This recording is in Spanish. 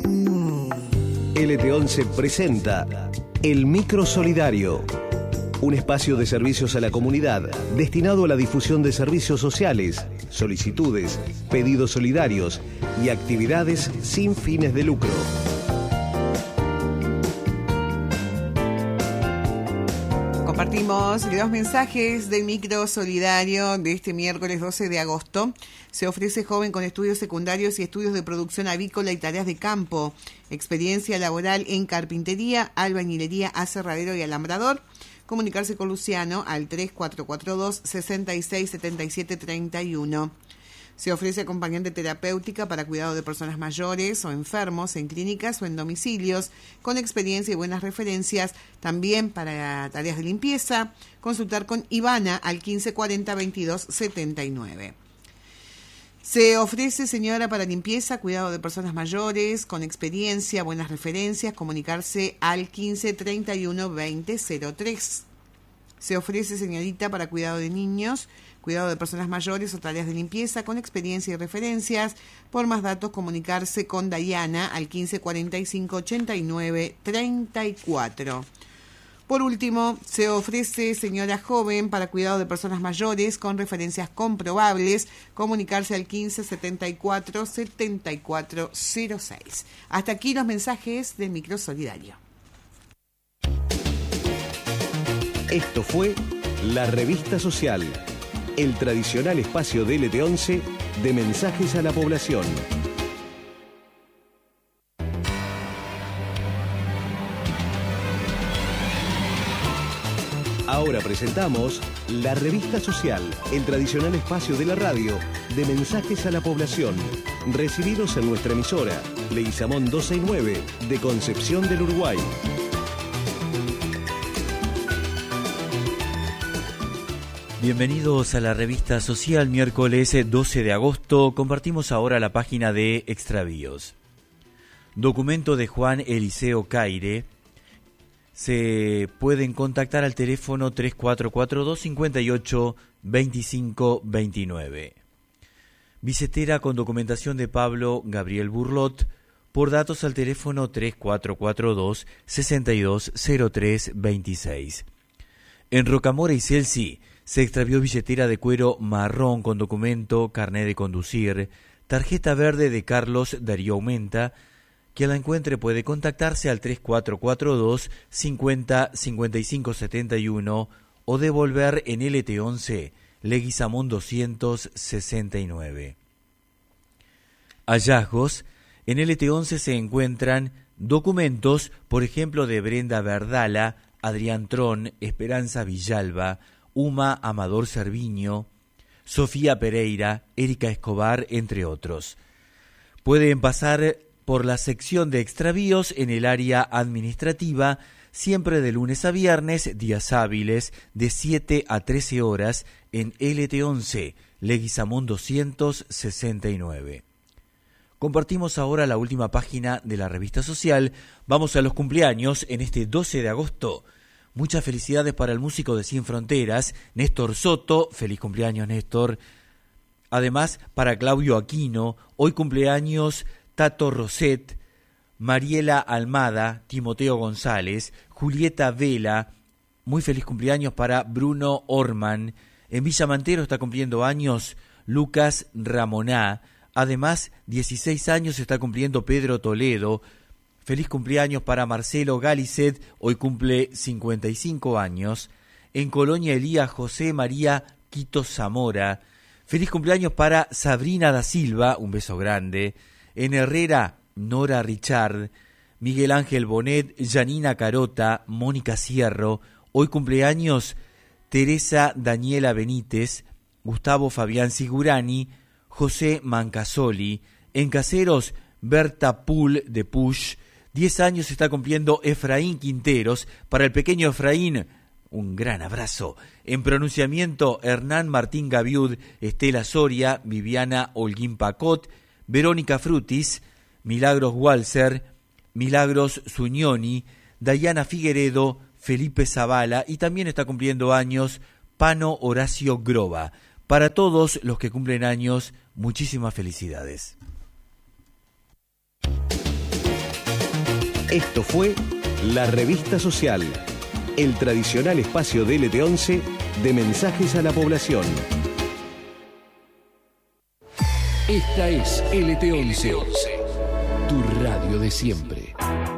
LT11 presenta El Micro Solidario, un espacio de servicios a la comunidad destinado a la difusión de servicios sociales, solicitudes, pedidos solidarios y actividades sin fines de lucro. Compartimos los mensajes del Micro Solidario de este miércoles 12 de agosto. Se ofrece joven con estudios secundarios y estudios de producción avícola y tareas de campo. Experiencia laboral en carpintería, albañilería, aserradero y alambrador. Comunicarse con Luciano al 3442 66 77 31. Se ofrece acompañante terapéutica para cuidado de personas mayores o enfermos en clínicas o en domicilios, con experiencia y buenas referencias, también para tareas de limpieza. Consultar con Ivana al 1540 22 79. Se ofrece señora para limpieza, cuidado de personas mayores, con experiencia, buenas referencias, comunicarse al 1531 20 03. Se ofrece señorita para cuidado de niños, cuidado de personas mayores o tareas de limpieza, con experiencia y referencias. Por más datos, comunicarse con Dayana al 1545 89 34. Por último, se ofrece señora joven para cuidado de personas mayores con referencias comprobables, comunicarse al 1574 7406. Hasta aquí los mensajes del Micro Solidario. Esto fue La Revista Social, el tradicional espacio de LT11 de mensajes a la población. Ahora presentamos La Revista Social, el tradicional espacio de la radio de mensajes a la población, recibidos en nuestra emisora, Leguizamón 269, de Concepción del Uruguay. Bienvenidos a la Revista Social, miércoles 12 de agosto. Compartimos ahora la página de Extravíos. Documento de Juan Eliseo Caire. Se pueden contactar al teléfono 3442 58 25 29. Billetera con documentación de Pablo Gabriel Burlot. Por datos al teléfono 3442 62 03 26. En Rocamora y Celsi se extravió billetera de cuero marrón con documento, carné de conducir, tarjeta verde de Carlos Darío Aumenta. Quien la encuentre puede contactarse al 3442 50 55 71 o devolver en LT11 Leguizamón 269. Hallazgos. En LT11 se encuentran documentos, por ejemplo, de Brenda Verdala, Adrián Tron, Esperanza Villalba, Uma Amador Cerviño, Sofía Pereira, Erika Escobar, entre otros. Pueden pasar por la sección de extravíos en el área administrativa, siempre de lunes a viernes, días hábiles, de 7 a 13 horas, en LT11, Leguizamón 269. Compartimos ahora la última página de la Revista Social. Vamos a los cumpleaños en este 12 de agosto. Muchas felicidades para el músico de Sin Fronteras, Néstor Soto. Feliz cumpleaños, Néstor. Además, para Claudio Aquino, hoy cumpleaños Tato Roset, Mariela Almada, Timoteo González, Julieta Vela. Muy feliz cumpleaños para Bruno Orman. En Villa Mantero está cumpliendo años Lucas Ramoná. Además, 16 años está cumpliendo Pedro Toledo. Feliz cumpleaños para Marcelo Galicet, hoy cumple 55 años. En Colonia Elías José María Quito Zamora. Feliz cumpleaños para Sabrina da Silva, un beso grande. En Herrera, Nora Richard. Miguel Ángel Bonet, Janina Carota, Mónica Cierro. Hoy cumpleaños Teresa Daniela Benítez, Gustavo Fabián Sigurani, José Mancasoli. En Caseros, Berta Pool de Push. 10 años está cumpliendo Efraín Quinteros. Para el pequeño Efraín, un gran abrazo. En Pronunciamiento, Hernán Martín Gaviud, Estela Soria, Viviana Holguín Pacot, Verónica Frutis, Milagros Walser, Milagros Zuñoni, Dayana Figueredo, Felipe Zavala, y también está cumpliendo años Pano Horacio Groba. Para todos los que cumplen años, muchísimas felicidades. Esto fue La Revista Social, el tradicional espacio de LT11 de mensajes a la población. Esta es LT11, tu radio de siempre.